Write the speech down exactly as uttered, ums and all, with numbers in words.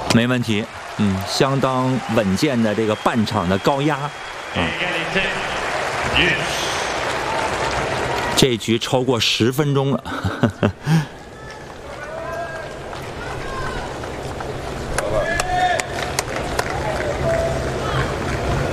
没问题，嗯，相当稳健的这个半场的高压，啊，这局超过十分钟了。呵呵